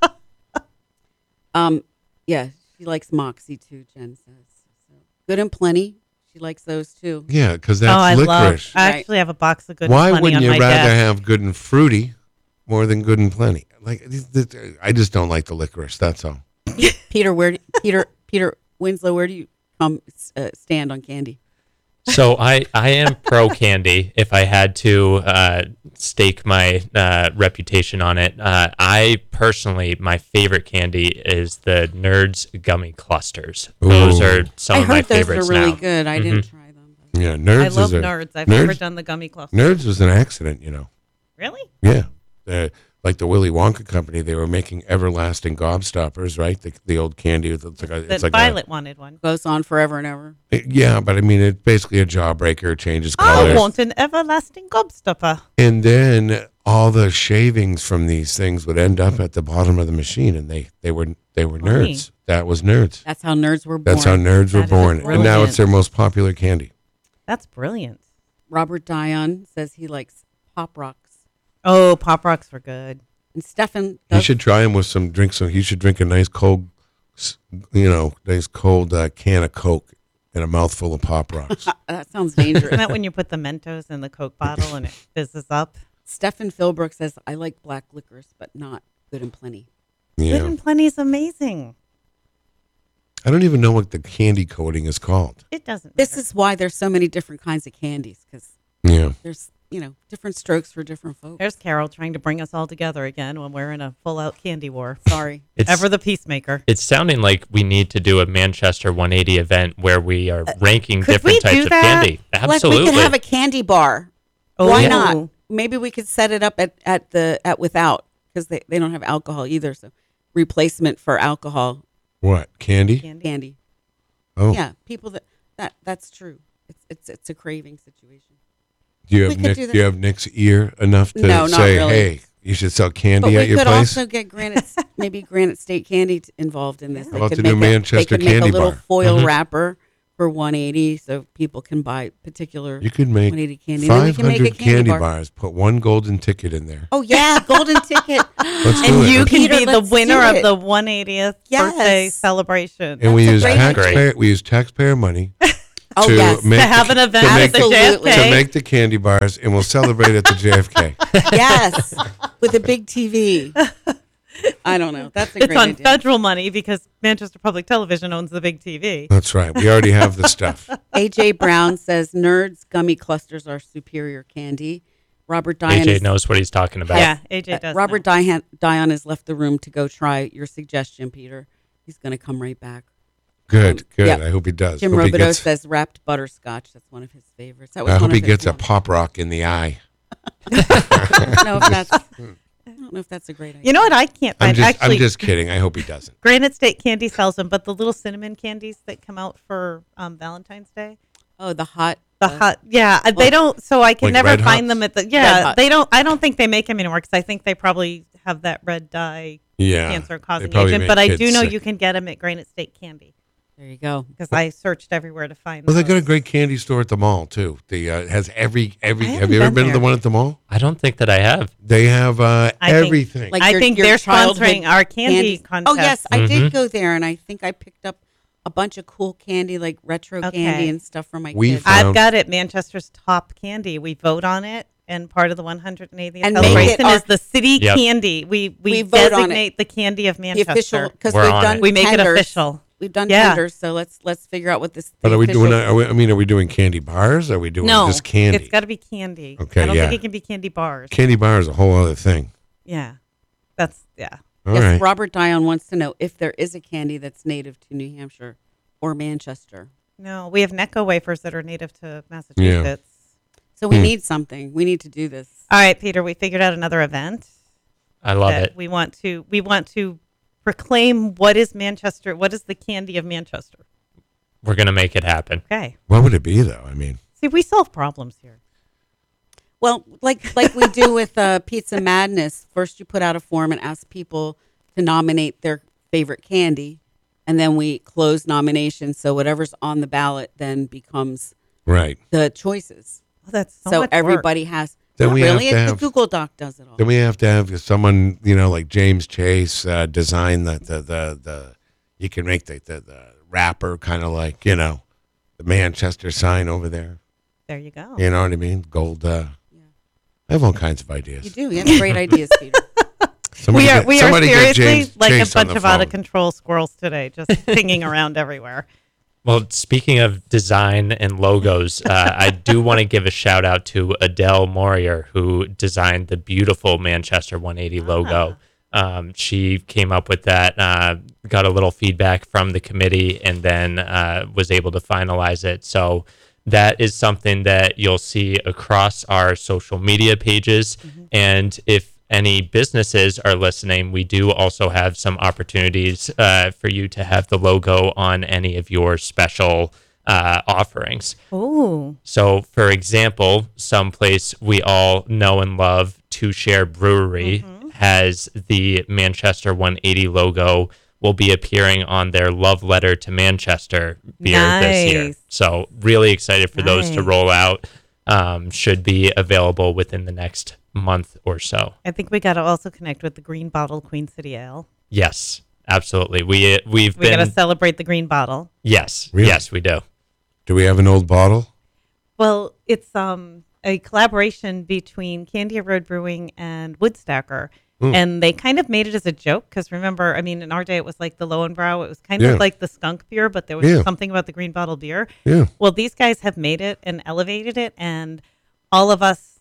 Yeah, she likes Moxie too. Jen says so. Good and Plenty. She likes those too. Yeah, because Oh, that's I love. licorice. I Right. actually have a box of Good Why and Plenty wouldn't on you my rather desk. have good and fruity more than good and plenty? Like, I just don't like the licorice. That's all. Peter, Peter Winslow, where do you stand on candy? So I am pro candy. If I had to stake my reputation on it, I personally, my favorite candy is the Nerds gummy clusters. Those Ooh. are some I of my heard those favorites are really now. good. I didn't try them. But Yeah, Nerds I love is a, Nerds. I've Nerds, never done the gummy cluster. Nerds was an accident, you know. Really? Yeah. Like the Willy Wonka company, they were making everlasting gobstoppers, right? The old candy. It's like a, That it's like Violet wanted one. goes on forever and ever. yeah, but I mean, it's basically a jawbreaker, changes I colors. want an everlasting gobstopper. And then all the shavings from these things would end up at the bottom of the machine, and they were nerds. That was Nerds. That's how nerds were born. That's how nerds were That is born, and now brilliant. it's their most popular candy. That's brilliant. Robert Dion says he likes Pop Rocks. Oh, Pop Rocks were good. And Stefan You does, should try them with some drinks. So you should drink a nice cold, nice cold can of Coke and a mouthful of Pop Rocks. that sounds dangerous. Isn't that when you put the Mentos in the Coke bottle and it fizzes up? Stefan Philbrook says, I like black licorice, but not Good and Plenty. Good Yeah, and Plenty is amazing. I don't even know what the candy coating is called. It doesn't. This matter. is why there's so many different kinds of candies, because Yeah, there's different strokes for different folks. There's Carol trying to bring us all together again when we're in a full-out candy war. Sorry. Ever the peacemaker. It's sounding like we need to do a Manchester 180 event where we are ranking could different we types do of that? candy. Absolutely. Like we could have a candy bar. Oh, Why yeah. not? Maybe we could set it up at without, because they don't have alcohol either. So replacement for alcohol What, candy? candy. Oh, Yeah, people that's true. It's a craving situation. do you we have could Nick? do Do you have Nick's ear enough to No, not say, really. "Hey, you should sell candy But at we your could place"? also get Granite State Candy involved in this. I'd love to do Manchester they could make Candy a little Bar. foil wrapper for 180, so people can buy particular You could make 180 candy. Then we can make a 500 candy bar. bars. Put one golden ticket in there. Oh yeah, golden ticket. Let's do And it. you can Peter, be the let's do winner of it. the 180th Yes. birthday celebration. And we That's a use great idea. we use taxpayer money Oh to yes, make To have an event to at make, the Absolutely. to JFK. make the candy bars, and we'll celebrate at the JFK. yes, with a big TV. I don't know. That's a It's great on idea. federal money because Manchester Public Television owns the big TV. That's right. We already have the stuff. AJ Brown says Nerds gummy clusters are superior candy. Robert Dion AJ knows what he's talking about. Yeah, AJ does. Robert know. Dion has left the room to go try your suggestion, Peter. He's going to come right back. Good, good. yeah. I hope he does. Jim Hope he Robideau gets- says wrapped butterscotch. That's one of his favorites. That was I one hope of he his gets a ones. pop rock in the eye. I don't know if that's a great idea. You know what I can't I'm find? Actually, I'm just kidding. I hope he doesn't. Granite State Candy sells them, but the little cinnamon candies that come out for Valentine's Day, Oh, the hot. the hot, yeah, they don't. So I can Like never Red find Hots? them at the. Red Yeah, Hots. they don't. I don't think they make them anymore because I think they probably have that red dye Yeah. cancer They causing probably agent. make But I kids do know sick. you can get them at Granite State Candy There you go. because I searched everywhere to find. Well, they got a those. great candy store at the mall too. The has every. haven't Have you ever been been to the there. one at the mall? I don't think that I have. They have think- everything. Like I your- think your they're childhood sponsoring our candy candies. contest. Oh yes, I Mhm. did go there, and I think I picked up a bunch of cool candy, like retro Okay. candy and stuff for my We kids. found- I've got it. Manchester's top candy. We vote on it, and part of the 180th And make celebration it our- is the city Yep. candy. We We vote on it. designate the candy of the Manchester. official, because We're we've on done it. We make it tenders. official. We've done Yeah. tenders, so let's figure out what this. But the are we doing? official- Are we doing candy bars? Or are we doing No, just candy? it's got to be candy. Okay, I don't yeah. think it can be candy bars. Candy bar is a whole other thing. Yeah, that's yeah. All yes, right. Robert Dion wants to know if there is a candy that's native to New Hampshire or Manchester. No, we have Necco wafers that are native to Massachusetts. So we need something. We need to do this. All right, Peter, we figured out another event I love that it. we want to proclaim what is Manchester. What is the candy of Manchester? We're going to make it happen. Okay. What would it be though? I mean, See, we solve problems here. Well, like we do with Pizza Madness, first you put out a form and ask people to nominate their favorite candy, and then we close nominations. So whatever's on the ballot then becomes right. the choices. Oh, that's so, So much everybody has. Then Not we have really. to The have- Google Doc does it all. Then we have to have someone, like James Chase, design the you can make the wrapper kind of like, the Manchester sign over there. work. There you go. You know what I mean? Gold. I have all kinds of ideas. You do. You have great ideas, Peter. Somebody We are get- somebody get seriously James like Chase a on bunch the of out of phone. control squirrels today, just pinging around everywhere. Well, speaking of design and logos, I do want to give a shout out to Adele Morier, who designed the beautiful Manchester 180 logo. She came up with that, got a little feedback from the committee, and then was able to finalize it. So that is something that you'll see across our social media pages. And if any businesses are listening, we do also have some opportunities for you to have the logo on any of your special offerings. Oh, So, for example, someplace we all know and love, Two Share Brewery, has the Manchester 180 logo, will be appearing on their Love Letter to Manchester beer this year. Nice. So, really excited for those to Nice. roll out. Should be available within the next month or so. I think we got to also connect with the Green Bottle Queen City Ale. Yes, absolutely. We've We got been to celebrate the green bottle. yes, Really? yes, we do. Do we have an old bottle? Well, it's a collaboration between Candia Road Brewing and Woodstacker. And they kind of made it as a joke because remember, I mean, in our day, it was like the Lowenbrow. It was kind Yeah. of like the skunk beer, but there was Yeah. something about the green bottle beer. Yeah. Well, these guys have made it and elevated it. And all of us,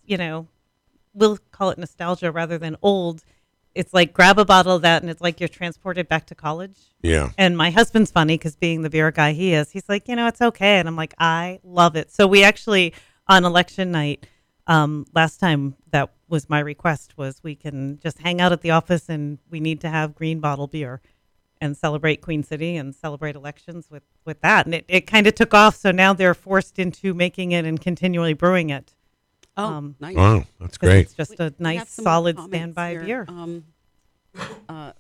we'll call it nostalgia rather than old. It's like grab a bottle of that and it's like you're transported back to college. Yeah. And my husband's funny because being the beer guy he is, he's like, it's okay. And I'm like, I love it. So we actually, on election night, last time that was my request was we can just hang out at the office and we need to have green bottle beer and celebrate Queen City and celebrate elections with that. And it kind of took off. So now they're forced into making it and continually brewing it. Nice. Wow, that's 'Cause great. It's just a We have nice, some more solid comments standby here. beer.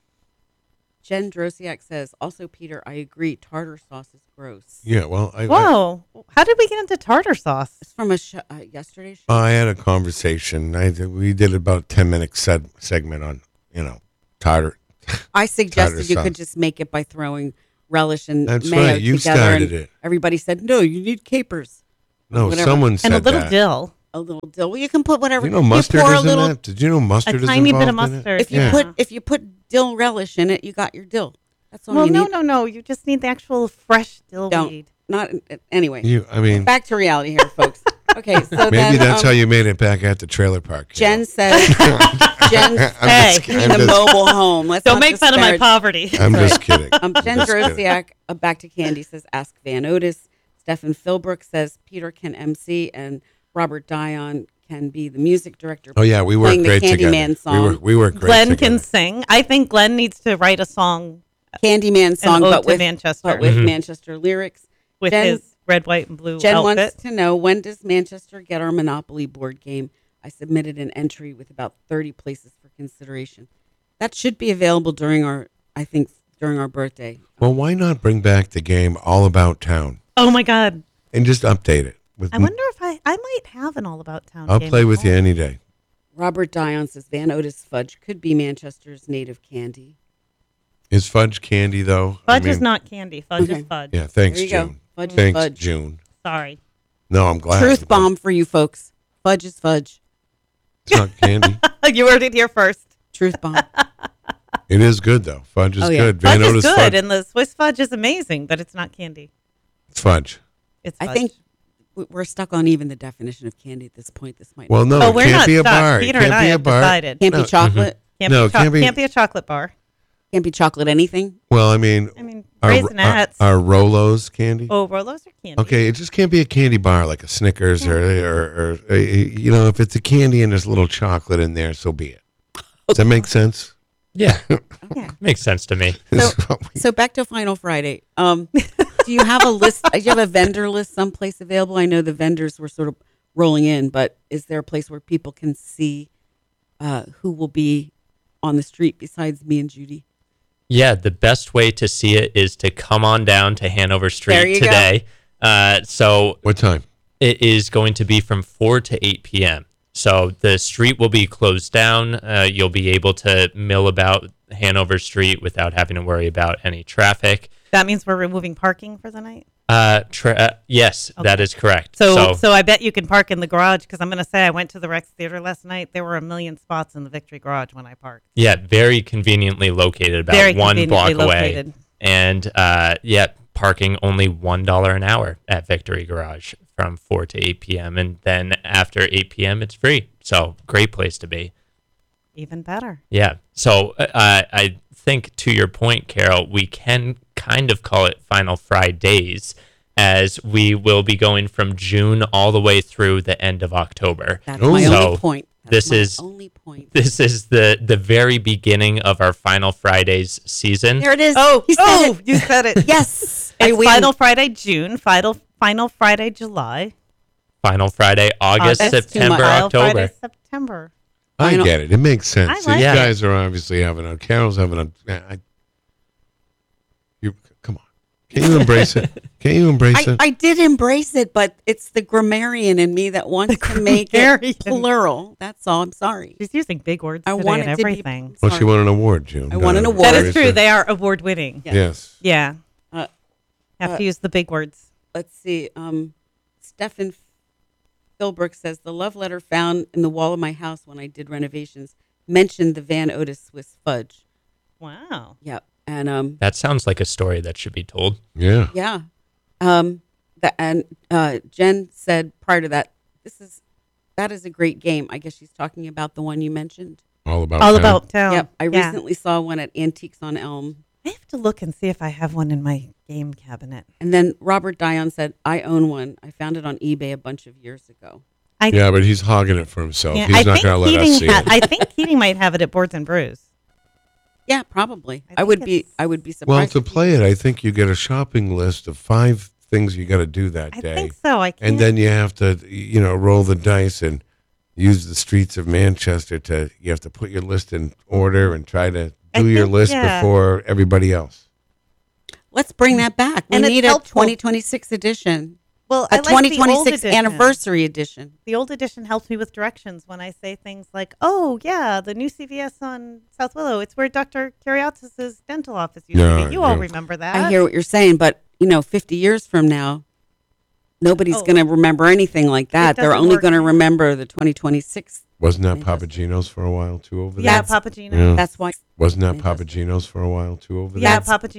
Jen Drosiak says, also, Peter, I agree. Tartar sauce is gross. Yeah, well, Whoa. How did we get into tartar sauce? It's from a yesterday's show. I had a conversation. We did about 10-minute segment on, tartar. I suggested tartar you sauce. could just make it by throwing relish and That's mayo right. You together. started and it. Everybody said, no, you need capers. No, Whatever. someone said And a little that. dill. A little dill. Well, you can put whatever. You know mustard pour is a little, in that? Did you know mustard A is tiny bit of involved in it? mustard. If you Yeah. if you put dill relish in it, you got your dill. That's all Well, you need. no. You just need the actual fresh dill Don't. weed. Not anyway. Mean, Back to reality here, folks. Okay, so maybe then, that's how you made it back at the trailer park. Jen says, Jen, Hey. you mean the mobile home. Let's Don't not make fun of my disparage- poverty. I'm just kidding. Jen Just kidding. Drosiak, back to Candy, says, ask Van Otis. Stefan Philbrook says, Peter can MC, and Robert Dion can be the music director. Oh yeah, we work playing the great together. Candyman song. We work great Glenn together. can sing. I think Glenn needs to write a song Candyman song, ode but to with Manchester. but with Mhm. Manchester lyrics. with Jen- his red, white, and blue Jen outfit. wants to know, when does Manchester get our Monopoly board game? I submitted an entry with about 30 places for consideration. That should be available during our birthday. Well, why not bring back the game All About Town Oh my God! and just update it? With I wonder if I might have an All About Town. I'll game play at with you home. any day. Robert Dion says Van Otis fudge could be Manchester's native candy. Is fudge candy though? Fudge is not candy. Fudge Okay. is fudge. Yeah, thanks, There you go. June. Fudge is Thanks, fudge. June. Sorry. No, I'm glad. Truth bomb for you folks. Fudge is fudge. It's not candy. You heard it here first. Truth bomb. It is good though. Fudge is Oh, yeah. good. Fudge is Otis good, fudge. and the Swiss fudge is amazing, but it's not candy. It's fudge. It's I fudge. think we're stuck on even the definition of candy at this point. This might Well, no, Oh, it we're can't not be a stuck. bar. It Peter can't and I be a have bar. decided. can't No. be chocolate. Can't, No, be can't be a chocolate bar. Can't be chocolate anything. Well, I mean, I mean, are Raisinets. Rolos candy? Oh, Rolos are candy. Okay, it just can't be a candy bar like a Snickers or if it's a candy and there's a little chocolate in there, so be it. Does that make sense? Yeah, Yeah. makes sense to me. So back to Final Friday. Do you have a list? Do you have a vendor list someplace available? I know the vendors were sort of rolling in, but is there a place where people can see who will be on the street besides me and Judy? Yeah, the best way to see it is to come on down to Hanover There Street you go. today. So What time? it is going to be from 4 to 8 p.m. So the street will be closed down. You'll be able to mill about Hanover Street without having to worry about any traffic. That means we're removing parking for the night. Yes, Okay. that is correct. So I bet you can park in the garage because I'm going to say I went to the Rex Theater last night. There were a million spots in the Victory Garage when I parked. yeah, very conveniently located, about Very one block conveniently away. located. And parking only $1 an hour at Victory Garage from 4 to 8 p.m. And then after 8 p.m., it's free. So great place to be. Even better. Yeah. So I think to your point, Carol, we can kind of call it Final Fridays, as we will be going from June all the way through the end of October. That's Ooh. my So only point. That's this my is- only point. This is the very beginning of our Final Fridays season. There it is. Oh, He said it. you said it. Yes. It's win. Final Friday, June. Final Friday, July. Final Friday, August, That's too September, much. Final October. Friday, September. I Final- get it. It makes sense. I like you it. guys are obviously having a Carol's having you come on. Can you embrace it? Can you embrace it? I did embrace it, but it's the grammarian in me that wants to make grammarian. it plural. That's all. I'm sorry. She's using big words I today want and it to be. everything. Well, she sorry. won an award, June. I won an award. That Or is true. They are award winning. Yeah. Yes. Yeah. Uh, Have to use the big words. Let's see. Stefan Philbrook says the love letter found in the wall of my house when I did renovations mentioned the Van Otis Swiss fudge. Wow. Yep. And That sounds like a story that should be told. Yeah. yeah. Jen said prior to that, that is a great game. I guess she's talking about the one you mentioned. All about All town. about town. Yep, I Yeah. recently saw one at Antiques on Elm. I have to look and see if I have one in my game cabinet. And then Robert Dion said, I own one. I found it on eBay a bunch of years ago. Yeah, but he's hogging it for himself. Yeah, He's I not think going to let us see Keating it. I think Keating might have it at Boards and Brews. Yeah, probably. I I would think be it's- I would be surprised. Well, to if he- play it, I think you get a shopping list of 5 things you got to do that I day. think so. I can't. And then you have to, roll the dice and use the streets of Manchester you have to put your list in order and try to I do your think, list yeah. before everybody else. Let's bring that back. We And it's need a helpful. 2026 edition. well, A I like the old 2026 edition. anniversary edition. The old edition helps me with directions when I say things like, "Oh yeah, the new CVS on South Willow. It's where Dr. Karyatsis' dental office used to Yeah, be." You all yeah. remember that? I hear what you're saying, but 50 years from now, nobody's Oh. going to remember anything like that. They're doesn't only work going to now. remember the 2026. Wasn't that Manchester. Papagino's for a while too over Yeah, there? Papagino. Yeah. That's why. Wasn't that Manchester. Papagino's for a while too over Yeah, there? Papagino.